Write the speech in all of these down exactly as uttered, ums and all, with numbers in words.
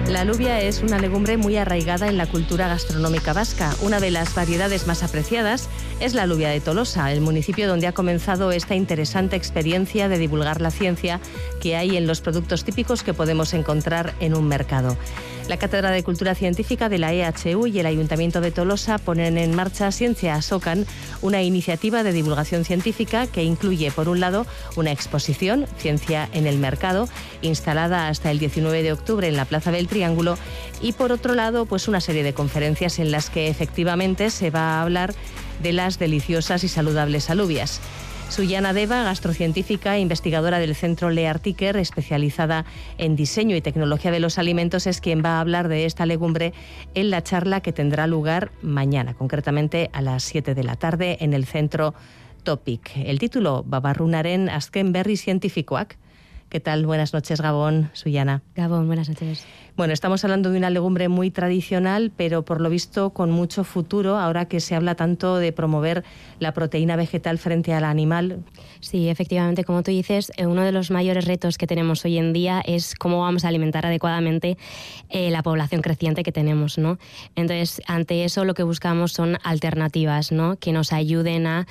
La alubia es una legumbre muy arraigada en la cultura gastronómica vasca. Una de las variedades más apreciadas es la alubia de Tolosa, el municipio donde ha comenzado esta interesante experiencia de divulgar la ciencia que hay en los productos típicos que podemos encontrar en un mercado. La Cátedra de Cultura Científica de la E H U y el Ayuntamiento de Tolosa ponen en marcha Ciencia Asokan, una iniciativa de divulgación científica que incluye, por un lado, una exposición, Ciencia en el Mercado, instalada hasta el diecinueve de octubre en la Plaza del Triángulo, y por otro lado, pues una serie de conferencias en las que efectivamente se va a hablar de las deliciosas y saludables alubias. Suyana Deva, gastrocientífica e investigadora del Centro Leartiker, especializada en diseño y tecnología de los alimentos, es quien va a hablar de esta legumbre en la charla que tendrá lugar mañana, concretamente a las siete de la tarde en el Centro Topic. El título, Babarrunaren azken berri zientifikoak. ¿Qué tal? Buenas noches, Gabón, Suyana. Gabón, buenas noches. Bueno, estamos hablando de una legumbre muy tradicional, pero por lo visto con mucho futuro, ahora que se habla tanto de promover la proteína vegetal frente a la animal. Sí, efectivamente, como tú dices, uno de los mayores retos que tenemos hoy en día es cómo vamos a alimentar adecuadamente eh, la población creciente que tenemos, ¿no? Entonces, ante eso lo que buscamos son alternativas, ¿no?, que nos ayuden a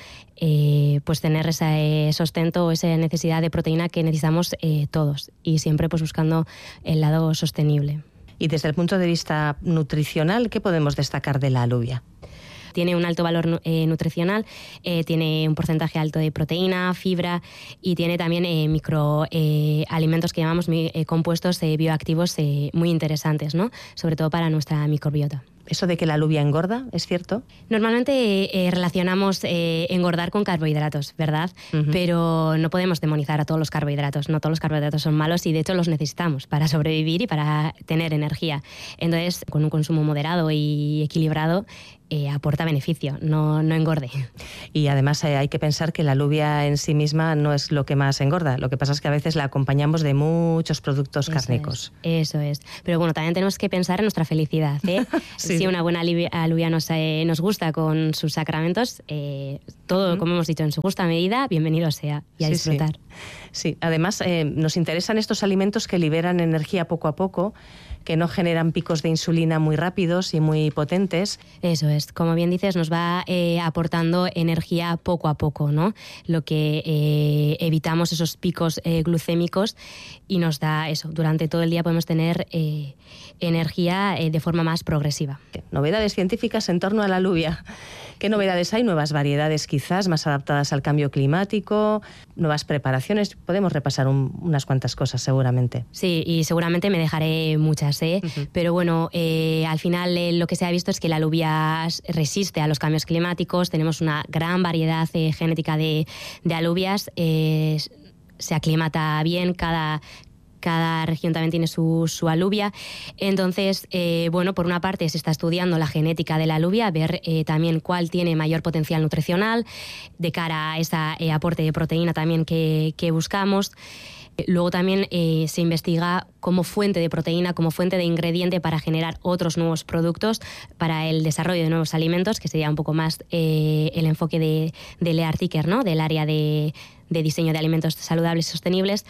eh, pues tener ese sustento o esa necesidad de proteína que necesitamos eh, todos, y siempre pues buscando el lado sostenible. Y desde el punto de vista nutricional, ¿qué podemos destacar de la alubia? Tiene un alto valor eh, nutricional, eh, tiene un porcentaje alto de proteína, fibra, y tiene también eh, microalimentos eh, que llamamos eh, compuestos eh, bioactivos eh, muy interesantes, ¿no?, sobre todo para nuestra microbiota. ¿Eso de que la alubia engorda es cierto? Normalmente eh, relacionamos eh, engordar con carbohidratos, ¿verdad? Uh-huh. Pero no podemos demonizar a todos los carbohidratos. No todos los carbohidratos son malos y de hecho los necesitamos para sobrevivir y para tener energía. Entonces, con un consumo moderado y equilibrado, Eh, aporta beneficio, no, no engorde. Y además eh, hay que pensar que la alubia en sí misma no es lo que más engorda. Lo que pasa es que a veces la acompañamos de muchos productos eso cárnicos. Es, eso es. Pero bueno, también tenemos que pensar en nuestra felicidad, ¿eh? Sí. Si una buena alubia nos, eh, nos gusta con sus sacramentos, eh, todo, uh-huh. como hemos dicho, en su justa medida, bienvenido sea y a sí, disfrutar. Sí, sí. Además eh, nos interesan estos alimentos que liberan energía poco a poco, que no generan picos de insulina muy rápidos y muy potentes. Eso es, como bien dices, nos va eh, aportando energía poco a poco, ¿no? Lo que eh, evitamos esos picos eh, glucémicos y nos da eso. Durante todo el día podemos tener eh, energía eh, de forma más progresiva. Novedades científicas en torno a la alubia. ¿Qué novedades hay? Nuevas variedades quizás más adaptadas al cambio climático, nuevas preparaciones. Podemos repasar un, unas cuantas cosas seguramente. Sí, y seguramente me dejaré muchas, ¿eh? Uh-huh. Pero bueno, eh, al final eh, lo que se ha visto es que la alubia resiste a los cambios climáticos. Tenemos una gran variedad eh, genética de, de alubias. Eh, se aclimata bien, cada... Cada región también tiene su, su alubia. Entonces, eh, bueno, por una parte se está estudiando la genética de la alubia, ver eh, también cuál tiene mayor potencial nutricional de cara a ese eh, aporte de proteína también que, que buscamos. Luego también eh, se investiga como fuente de proteína, como fuente de ingrediente para generar otros nuevos productos para el desarrollo de nuevos alimentos, que sería un poco más eh, el enfoque de, de Leartiker, ¿no?, del área de, de diseño de alimentos saludables y sostenibles.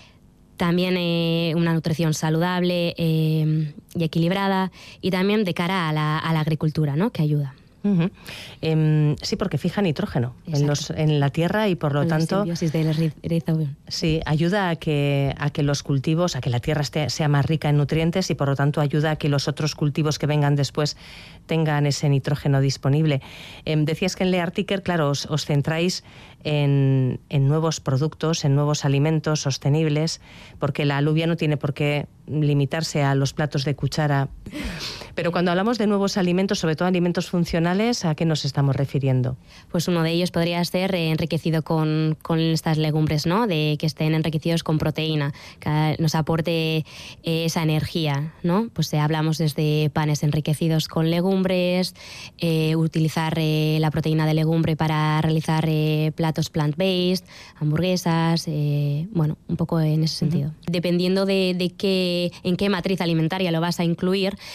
También eh, una nutrición saludable eh, y equilibrada, y también de cara a la, a la agricultura, ¿no?, que ayuda. Uh-huh. Eh, sí, porque fija nitrógeno en, los, en la tierra y por lo Con tanto... La simbiosis del rizobio. Sí, ayuda a que, a que los cultivos, a que la tierra esté, sea más rica en nutrientes y por lo tanto ayuda a que los otros cultivos que vengan después tengan ese nitrógeno disponible. Eh, decías que en Leartiker, claro, os, os centráis en, en nuevos productos, en nuevos alimentos sostenibles, porque la alubia no tiene por qué limitarse a los platos de cuchara. Pero cuando hablamos de nuevos alimentos, sobre todo alimentos funcionales, ¿a qué nos estamos refiriendo? Pues uno de ellos podría ser eh, enriquecido con, con estas legumbres, ¿no?, de que estén enriquecidos con proteína, que nos aporte eh, esa energía, ¿no? Pues eh, hablamos desde panes enriquecidos con legumbres, eh, utilizar eh, la proteína de legumbre para realizar eh, platos plant-based, hamburguesas, eh, bueno, un poco en ese sentido. Uh-huh. Dependiendo de, de qué, en qué matriz alimentaria lo vas a incluir, vas a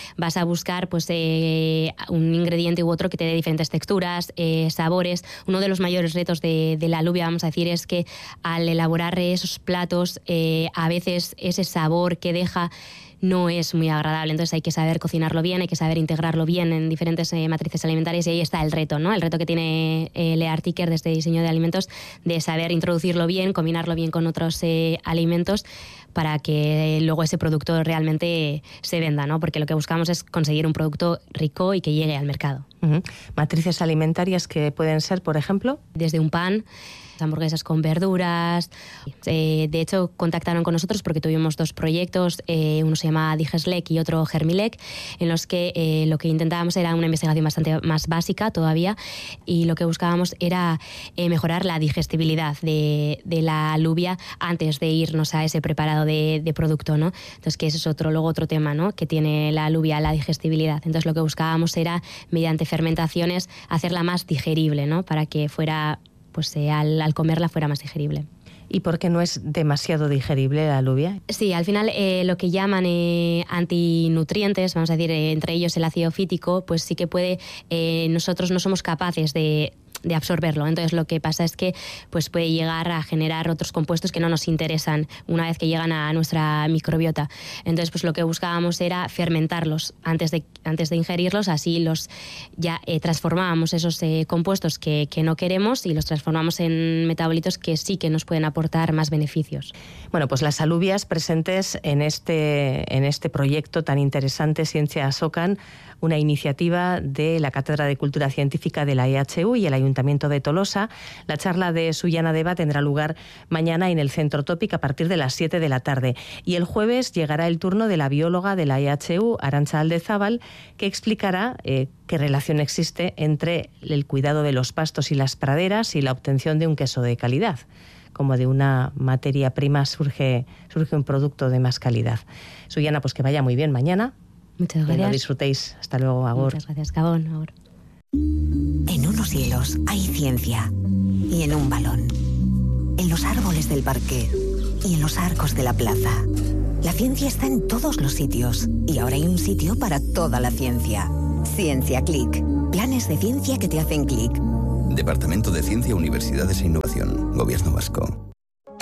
buscar pues eh, un ingrediente u otro que te dé diferentes texturas, eh, sabores. Uno de los mayores retos de, de la alubia, vamos a decir, es que al elaborar esos platos, eh, a veces ese sabor que deja no es muy agradable, entonces hay que saber cocinarlo bien, hay que saber integrarlo bien en diferentes eh, matrices alimentarias, y ahí está el reto, ¿no? El reto que tiene eh, Lea Artiker desde diseño de alimentos, de saber introducirlo bien, combinarlo bien con otros eh, alimentos para que luego ese producto realmente se venda, ¿no? Porque lo que buscamos es conseguir un producto rico y que llegue al mercado. Uh-huh. Matrices alimentarias que pueden ser, por ejemplo, desde un pan, hamburguesas con verduras. Eh, de hecho, contactaron con nosotros porque tuvimos dos proyectos, eh, uno se llama Digeslec y otro Germilec, en los que eh, lo que intentábamos era una investigación bastante más básica todavía, y lo que buscábamos era eh, mejorar la digestibilidad de, de la alubia antes de irnos a ese preparado de, de producto, ¿no? Entonces, que ese es otro, luego otro tema, ¿no?, que tiene la alubia, la digestibilidad. Entonces, lo que buscábamos era, mediante fermentaciones, hacerla más digerible, ¿no?, para que fuera, pues eh, al, al comerla fuera más digerible. ¿Y por qué no es demasiado digerible la alubia? Sí, al final eh, lo que llaman eh, antinutrientes, vamos a decir, eh, entre ellos el ácido fítico, pues sí que puede, eh, nosotros no somos capaces de de absorberlo. Entonces lo que pasa es que pues puede llegar a generar otros compuestos que no nos interesan una vez que llegan a nuestra microbiota. Entonces pues lo que buscábamos era fermentarlos antes de, antes de ingerirlos, así los ya eh, transformábamos esos eh, compuestos que, que no queremos y los transformamos en metabolitos que sí que nos pueden aportar más beneficios. Bueno, pues las alubias presentes en este, en este proyecto tan interesante, Ciencia Socan, una iniciativa de la Cátedra de Cultura Científica de la E H U y el Ayuntamiento de Tolosa. La charla de Suyana Deva tendrá lugar mañana en el Centro Topic a partir de las siete de la tarde. Y el jueves llegará el turno de la bióloga de la E H U, Arantxa Aldezábal, que explicará eh, qué relación existe entre el cuidado de los pastos y las praderas y la obtención de un queso de calidad. Como de una materia prima surge, surge un producto de más calidad. Suyana, pues que vaya muy bien mañana. Muchas gracias. Que lo disfrutéis. Hasta luego, agur. Muchas gracias, Gabón, agur. En unos hilos hay ciencia, y en un balón, en los árboles del parque y en los arcos de la plaza. La ciencia está en todos los sitios, y ahora hay un sitio para toda la ciencia. Ciencia Click. Planes de ciencia que te hacen clic. Departamento de Ciencia, Universidades e Innovación. Gobierno Vasco.